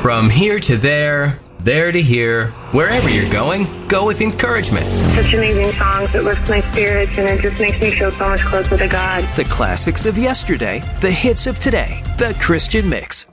From here to there to here, wherever you're going, go with encouragement. Such amazing songs. It lifts my spirits and it just makes me feel so much closer to God. The classics of yesterday, the hits of today, the Christian Mix.